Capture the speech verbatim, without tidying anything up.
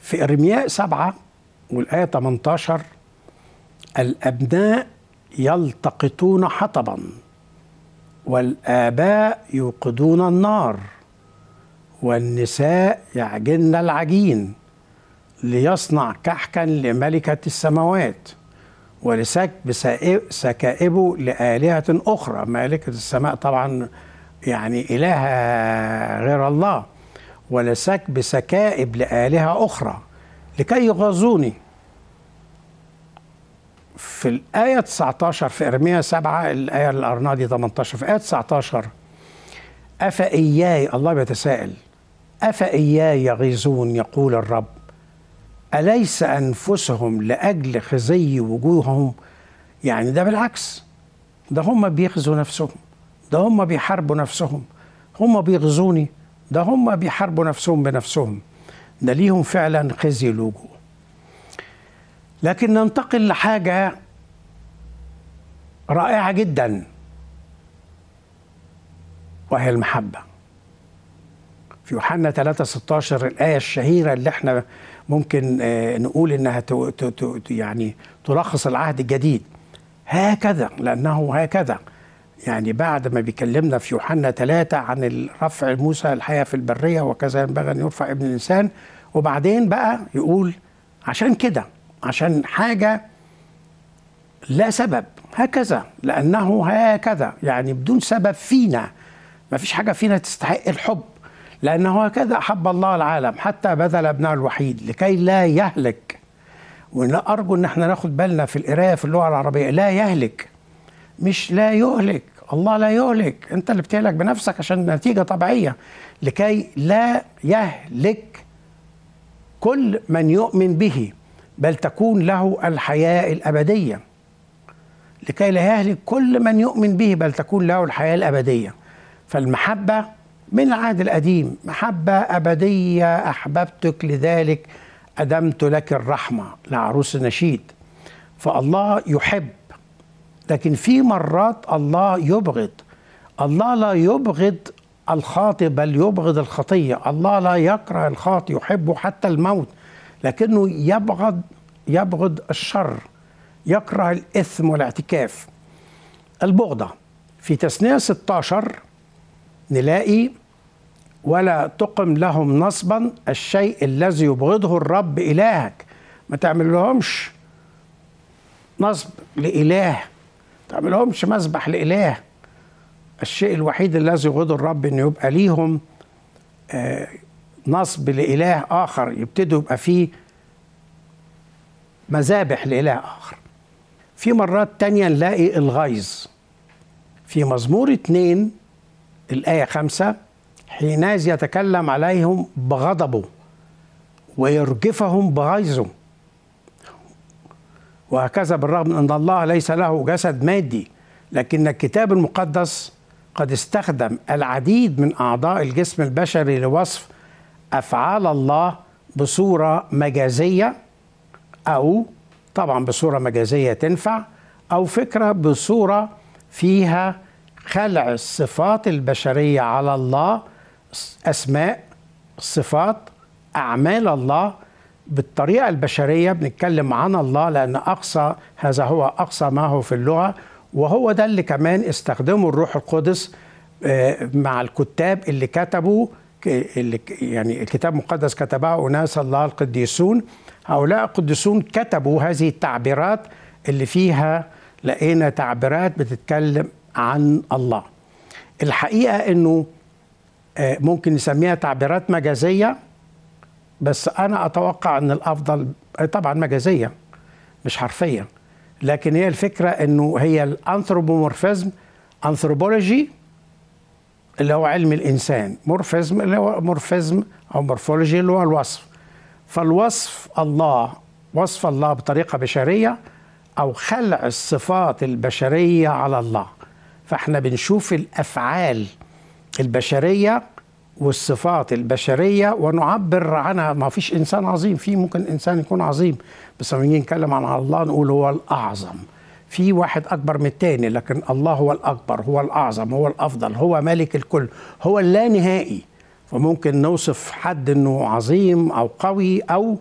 في إرمياء سبعة والآية ثمانية عشر: الأبناء يلتقطون حطبا والآباء يوقدون النار والنساء يعجن العجين ليصنع كحكا لملكة السماوات ولسكب سكائبه لآلهة أخرى. ملكة السماء طبعا يعني إله غير الله. ولسكب سكائب لآلهة أخرى لكي يغازوني. في الآية تسعة عشر في إرمياء سبعة، الآية الأرنادي ثمانية عشر، في آية تسعة عشر: أفإياي، الله بيتساءل، أفإياي يغيظون يقول الرب، أليس أنفسهم لأجل خزي وجوههم؟ يعني ده بالعكس، ده هم بيخزوا نفسهم، ده هم بيحاربوا نفسهم، هم بيغزوني، ده هم بيحاربوا نفسهم بنفسهم، ده ليهم فعلا خزي الوجوه. لكن ننتقل لحاجة رائعة جدا وهي المحبة. في يوحنا ثلاثة ستة عشر الآية الشهيرة اللي احنا ممكن نقول إنها يعني تلخص العهد الجديد: هكذا، لأنه هكذا. يعني بعد ما بيكلمنا في يوحنا ثلاثة عن رفع موسى الحياة في البرية وكذا ينبغي أن يرفع ابن الإنسان، وبعدين بقى يقول عشان كده، عشان حاجة لا سبب، هكذا، لأنه هكذا، يعني بدون سبب فينا، ما فيش حاجة فينا تستحق الحب، لأنه هكذا أحب الله العالم حتى بذل ابنه الوحيد لكي لا يهلك. ولا أرجو أن احنا ناخد بالنا في القراءة في اللغة العربية: لا يهلك، مش لا يهلك. الله لا يهلك، أنت اللي بتهلك بنفسك عشان نتيجة طبيعية. لكي لا يهلك كل من يؤمن به بل تكون له الحياة الأبدية. لكي لا يهلك كل من يؤمن به بل تكون له الحياة الأبدية. فالمحبة من العهد القديم محبة أبدية: أحببتك لذلك أدمت لك الرحمة، لعروس النشيد. فالله يحب، لكن في مرات الله يبغض. الله لا يبغض الخاطئ بل يبغض الخطية. الله لا يكره الخاطئ، يحبه حتى الموت، لكنه يبغض يبغض الشر، يكره الإثم والاعتكاف. البغضة في تثنية ستة عشر نلاقي: ولا تقم لهم نصبا الشيء الذي يبغضه الرب إلهك. ما تعمل لهمش نصب لإله، ما تعمل لهمش مذبح لإله. الشيء الوحيد الذي يبغضه الرب إنه يبقى ليهم آه نصب لإله آخر، يبتدوا يبقى فيه مذابح لإله آخر. في مرات تانية نلاقي الغيظ في مزمور اتنين الآية خمسة: حينئذ يتكلم عليهم بغضبه ويرجفهم بغيظه. وهكذا بالرغم من أن الله ليس له جسد مادي، لكن الكتاب المقدس قد استخدم العديد من أعضاء الجسم البشري لوصف أفعال الله بصورة مجازية، أو طبعا بصورة مجازية تنفع، أو فكرة بصورة فيها خلع الصفات البشرية على الله، أسماء، صفات، أعمال الله بالطريقة البشرية. بنتكلم عن الله لأن أقصى هذا هو أقصى ما هو في اللغة، وهو ده اللي كمان استخدمه الروح القدس مع الكتاب اللي كتبوا، اللي يعني الكتاب المقدس كتبه أناس الله القديسون. هؤلاء القديسون كتبوا هذه التعبيرات اللي فيها لقينا تعبيرات بتتكلم عن الله. الحقيقة أنه ممكن نسميها تعبيرات مجازية، بس أنا أتوقع أن الأفضل طبعا مجازية مش حرفية، لكن هي الفكرة أنه هي الأنثروبومورفيزم، أنثروبولوجي اللي هو علم الإنسان، مورفيزم اللي هو مورفيزم أو مورفولوجي اللي هو الوصف. فالوصف الله، وصف الله بطريقة بشرية أو خلع الصفات البشرية على الله. فإحنا بنشوف الأفعال البشرية والصفات البشرية ونعبر عنها. ما فيش إنسان عظيم، في ممكن إنسان يكون عظيم بس لما نيجي نتكلم عن الله نقول هو الأعظم. في واحد أكبر من التاني، لكن الله هو الأكبر، هو الأعظم، هو الأفضل، هو مالك الكل، هو اللانهائي. فممكن نوصف حد إنه عظيم أو قوي أو